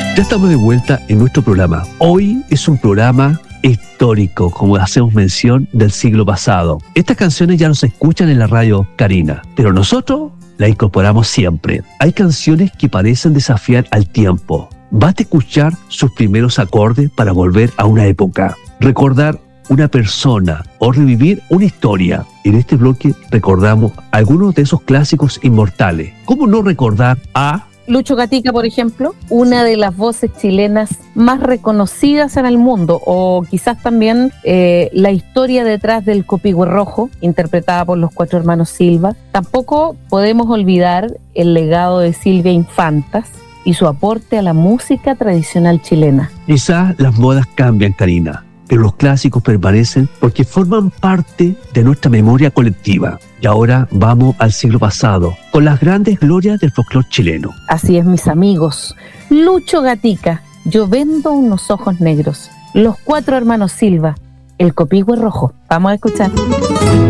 Ya estamos de vuelta en nuestro programa. Hoy es un programa histórico, como hacemos mención, del siglo pasado. Estas canciones ya no se escuchan en la radio, Karina, pero nosotros las incorporamos siempre. Hay canciones que parecen desafiar al tiempo. Basta escuchar sus primeros acordes para volver a una época, recordar una persona o revivir una historia. En este bloque recordamos algunos de esos clásicos inmortales. ¿Cómo no recordar a Lucho Gatica, por ejemplo, una de las voces chilenas más reconocidas en el mundo, o quizás también la historia detrás del Copihue Rojo, interpretada por los Cuatro Hermanos Silva? Tampoco podemos olvidar el legado de Silvia Infantas y su aporte a la música tradicional chilena. Quizás las modas cambian, Karina, pero los clásicos permanecen porque forman parte de nuestra memoria colectiva. Y ahora vamos al siglo pasado, con las grandes glorias del folclore chileno. Así es, mis amigos. Lucho Gatica, Yo vendo unos ojos negros, los Cuatro Hermanos Silva, el Copihue Rojo. Vamos a escuchar.